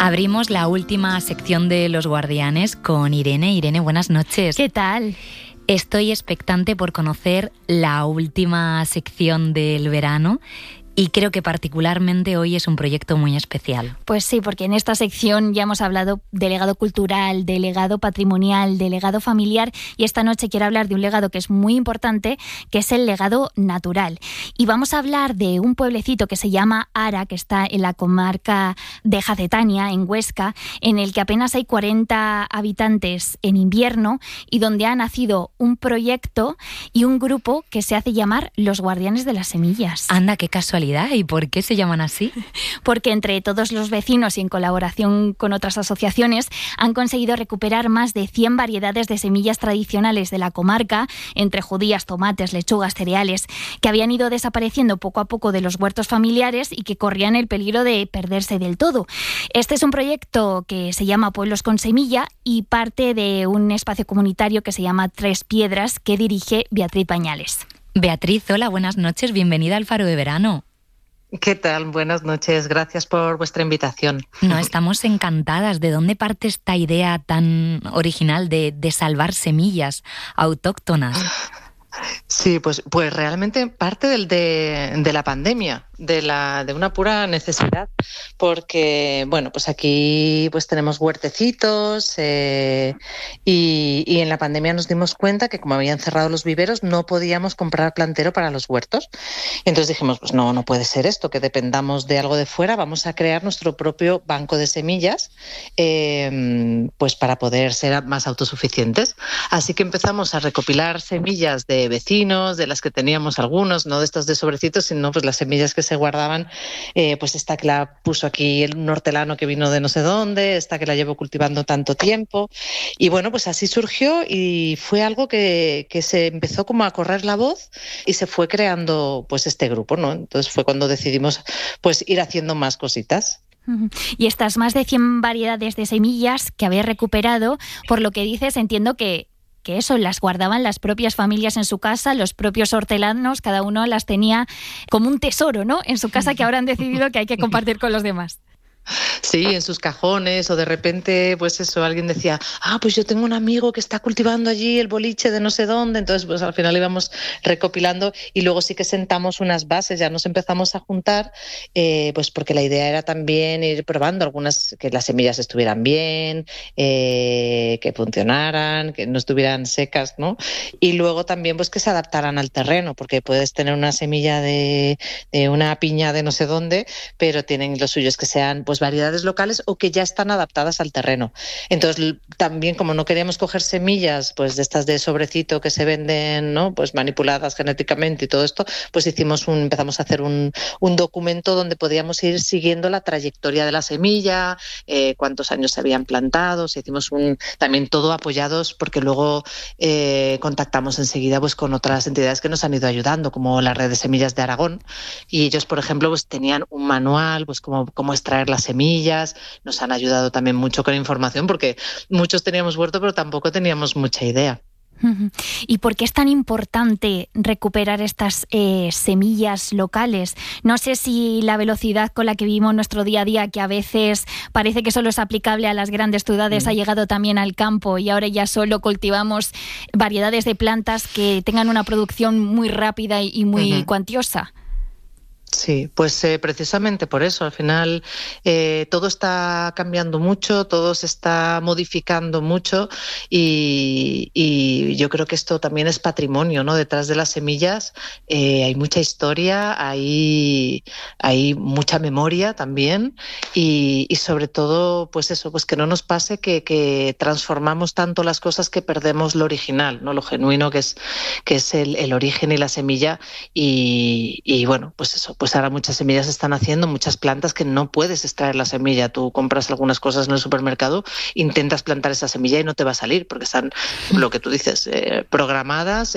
Abrimos la última sección de Los Guardianes con Irene. Irene, buenas noches. ¿Qué tal? Estoy expectante por conocer la última sección del verano. Y creo que particularmente hoy es un proyecto muy especial. Pues sí, porque en esta sección ya hemos hablado de legado cultural, de legado patrimonial, de legado familiar, y esta noche quiero hablar de un legado que es muy importante, que es el legado natural. Y vamos a hablar de un pueblecito que se llama Ara, que está en la comarca de Jacetania, en Huesca, en el que apenas hay 40 habitantes en invierno y donde ha nacido un proyecto y un grupo que se hace llamar Los Guardianes de las Semillas. Anda, qué casualidad. ¿Y por qué se llaman así? Porque entre todos los vecinos y en colaboración con otras asociaciones han conseguido recuperar más de 100 variedades de semillas tradicionales de la comarca, entre judías, tomates, lechugas, cereales, que habían ido desapareciendo poco a poco de los huertos familiares y que corrían el peligro de perderse del todo. Este es un proyecto que se llama Pueblos con Semilla y parte de un espacio comunitario que se llama Tres Piedras, que dirige Beatriz Bañales. Beatriz, hola, buenas noches, bienvenida al Faro de Verano. ¿Qué tal? Buenas noches, gracias por vuestra invitación. No, estamos encantadas. ¿De dónde parte esta idea tan original de salvar semillas autóctonas? Sí, pues realmente parte de la pandemia, de una pura necesidad, porque bueno, pues aquí pues tenemos huertecitos y en la pandemia nos dimos cuenta que como habían cerrado los viveros no podíamos comprar plantero para los huertos. Entonces dijimos, pues no puede ser esto, que dependamos de algo de fuera, vamos a crear nuestro propio banco de semillas pues para poder ser más autosuficientes. Así que empezamos a recopilar semillas de vecinos, de las que teníamos algunos, no de estos de sobrecitos, sino pues las semillas que se guardaban, pues esta que la puso aquí un hortelano que vino de no sé dónde, esta que la llevo cultivando tanto tiempo. Y bueno, pues así surgió y fue algo que se empezó como a correr la voz y se fue creando pues este grupo, ¿no? Entonces fue cuando decidimos pues ir haciendo más cositas. Y estas más de 100 variedades de semillas que habéis recuperado, por lo que dices, entiendo que eso las guardaban las propias familias en su casa, los propios hortelanos, cada uno las tenía como un tesoro, ¿no?, en su casa, que ahora han decidido que hay que compartir con los demás. Sí, en sus cajones, o de repente, pues eso, alguien decía, pues yo tengo un amigo que está cultivando allí el boliche de no sé dónde, entonces pues al final íbamos recopilando y luego sí que sentamos unas bases, ya nos empezamos a juntar, pues porque la idea era también ir probando algunas, que las semillas estuvieran bien, que funcionaran, que no estuvieran secas, ¿no? Y luego también pues que se adaptaran al terreno, porque puedes tener una semilla de una piña de no sé dónde, pero tienen los suyos que sean pues variedades locales o que ya están adaptadas al terreno. Entonces también, como no queríamos coger semillas pues de estas de sobrecito que se venden, ¿no?, pues manipuladas genéticamente y todo esto, pues empezamos a hacer un documento donde podíamos ir siguiendo la trayectoria de la semilla, cuántos años se habían plantado. Hicimos también todo apoyados, porque luego contactamos enseguida pues con otras entidades que nos han ido ayudando, como la Red de Semillas de Aragón, y ellos, por ejemplo, pues tenían un manual, pues cómo extraer las semillas. Nos han ayudado también mucho con información, porque muchos teníamos huerto pero tampoco teníamos mucha idea. ¿Y por qué es tan importante recuperar estas semillas locales? No sé si la velocidad con la que vivimos nuestro día a día, que a veces parece que solo es aplicable a las grandes ciudades, ha llegado también al campo, y ahora ya solo cultivamos variedades de plantas que tengan una producción muy rápida y muy cuantiosa. Sí, pues precisamente por eso, al final todo está cambiando mucho, todo se está modificando mucho y yo creo que esto también es patrimonio, ¿no? Detrás de las semillas hay mucha historia, hay mucha memoria también y sobre todo pues eso, pues que no nos pase que transformamos tanto las cosas que perdemos lo original, ¿no? Lo genuino que es el origen y la semilla y bueno, pues eso. Pues ahora muchas semillas se están haciendo, muchas plantas que no puedes extraer la semilla. Tú compras algunas cosas en el supermercado, intentas plantar esa semilla y no te va a salir, porque están, lo que tú dices, programadas,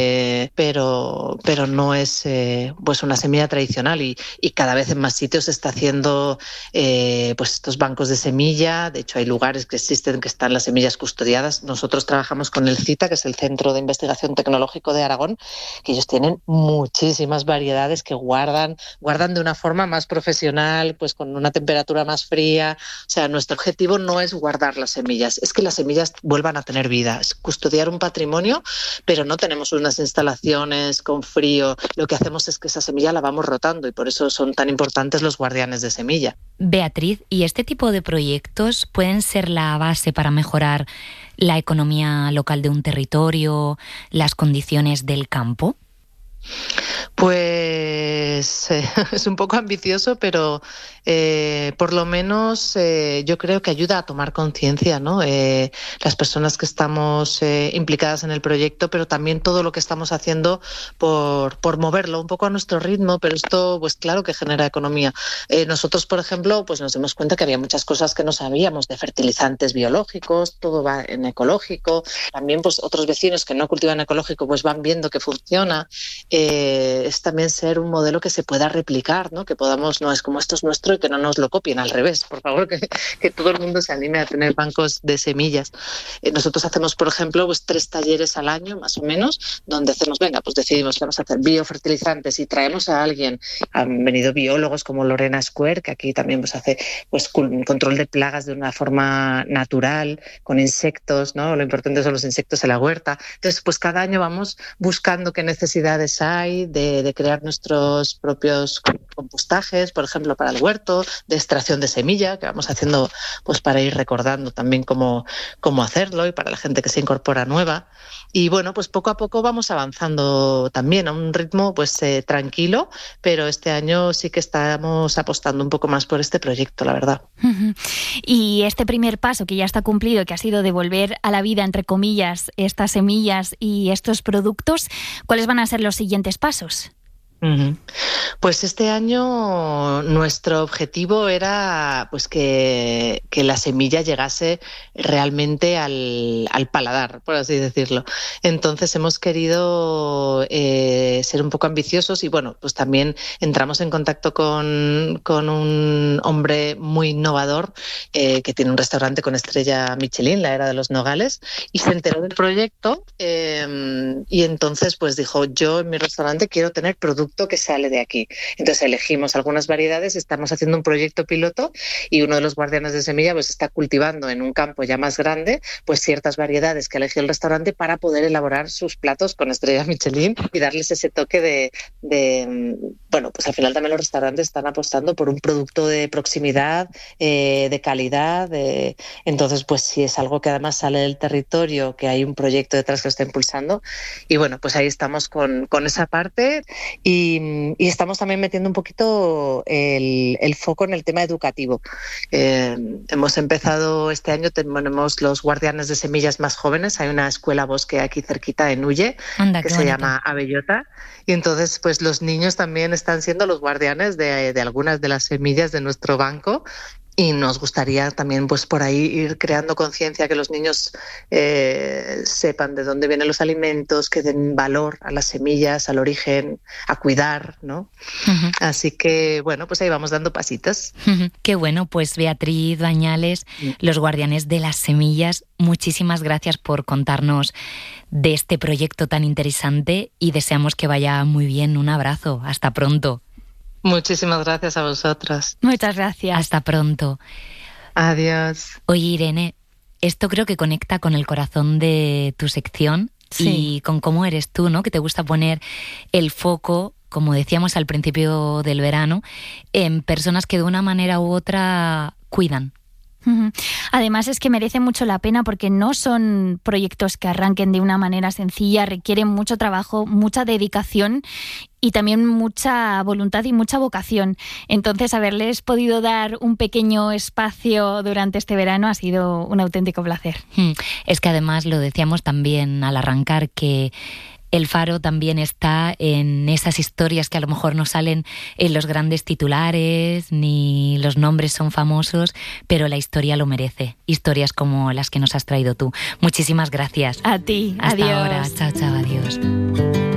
pero no es pues una semilla tradicional y cada vez en más sitios se está haciendo pues estos bancos de semilla. De hecho, hay lugares que existen que están las semillas custodiadas. Nosotros trabajamos con el CITA, que es el Centro de Investigación Tecnológico de Aragón, que ellos tienen muchísimas variedades que guardan guardan de una forma más profesional, pues con una temperatura más fría. O sea, nuestro objetivo no es guardar las semillas, es que las semillas vuelvan a tener vida, es custodiar un patrimonio, pero no tenemos unas instalaciones con frío. Lo que hacemos es que esa semilla la vamos rotando y por eso son tan importantes los guardianes de semilla. Beatriz, ¿y este tipo de proyectos pueden ser la base para mejorar la economía local de un territorio, las condiciones del campo? Pues es un poco ambicioso, pero por lo menos yo creo que ayuda a tomar conciencia, ¿no? Las personas que estamos implicadas en el proyecto, pero también todo lo que estamos haciendo por moverlo un poco a nuestro ritmo, pero esto pues claro que genera economía. Nosotros, por ejemplo, pues nos dimos cuenta que había muchas cosas que no sabíamos de fertilizantes biológicos, todo va en ecológico. También pues otros vecinos que no cultivan ecológico pues van viendo que funciona. Es también ser un modelo que se pueda replicar, ¿no? Que podamos, no es como esto es nuestro y que no nos lo copien, al revés, por favor, que todo el mundo se anime a tener bancos de semillas. Nosotros hacemos, por ejemplo, pues 3 talleres al año, más o menos, donde hacemos, venga, pues decidimos que vamos a hacer biofertilizantes y traemos a alguien. Han venido biólogos como Lorena Square, que aquí también pues hace pues control de plagas de una forma natural, con insectos, ¿no? Lo importante son los insectos en la huerta. Entonces, pues cada año vamos buscando qué necesidades hay de crear nuestros propios compostajes, por ejemplo, para el huerto, de extracción de semilla, que vamos haciendo pues para ir recordando también cómo hacerlo y para la gente que se incorpora nueva. Y bueno, pues poco a poco vamos avanzando también a un ritmo pues tranquilo, pero este año sí que estamos apostando un poco más por este proyecto, la verdad. Y este primer paso que ya está cumplido, que ha sido devolver a la vida, entre comillas, estas semillas y estos productos, ¿cuáles van a ser los siguientes pasos? Pues este año nuestro objetivo era pues que la semilla llegase realmente al paladar, por así decirlo. Entonces hemos querido ser un poco ambiciosos y bueno, pues también entramos en contacto con un hombre muy innovador que tiene un restaurante con estrella Michelin, la Era de los Nogales, y se enteró del proyecto y entonces pues dijo, yo en mi restaurante quiero tener producto que sale de aquí. Entonces elegimos algunas variedades, estamos haciendo un proyecto piloto y uno de los guardianes de semilla pues está cultivando en un campo ya más grande pues ciertas variedades que eligió el restaurante para poder elaborar sus platos con estrella Michelin y darles ese toque de bueno, pues al final también los restaurantes están apostando por un producto de proximidad, de calidad, entonces pues sí es algo que además sale del territorio, que hay un proyecto detrás que lo está impulsando y bueno, pues ahí estamos con esa parte y estamos también metiendo un poquito el foco en el tema educativo. Hemos empezado este año, tenemos los guardianes de semillas más jóvenes, hay una escuela bosque aquí cerquita en Ulle, que se llama Abellota, y entonces pues los niños también están siendo los guardianes de algunas de las semillas de nuestro banco. Y nos gustaría también pues por ahí ir creando conciencia, que los niños sepan de dónde vienen los alimentos, que den valor a las semillas, al origen, a cuidar, ¿no? Uh-huh. Así que bueno, pues ahí vamos dando pasitos. Uh-huh. Qué bueno, pues Beatriz Bañales, los guardianes de las semillas, muchísimas gracias por contarnos de este proyecto tan interesante y deseamos que vaya muy bien. Un abrazo, hasta pronto. Muchísimas gracias a vosotros. Muchas gracias. Hasta pronto. Adiós. Oye, Irene, esto creo que conecta con el corazón de tu sección y con cómo eres tú, ¿no? Que te gusta poner el foco, como decíamos al principio del verano, en personas que de una manera u otra cuidan. Además es que merece mucho la pena porque no son proyectos que arranquen de una manera sencilla, requieren mucho trabajo, mucha dedicación y también mucha voluntad y mucha vocación. Entonces, haberles podido dar un pequeño espacio durante este verano ha sido un auténtico placer. Es que además lo decíamos también al arrancar, que El Faro también está en esas historias que a lo mejor no salen en los grandes titulares, ni los nombres son famosos, pero la historia lo merece. Historias como las que nos has traído tú. Muchísimas gracias. A ti. Hasta adiós. ahora. Chao, chao, adiós.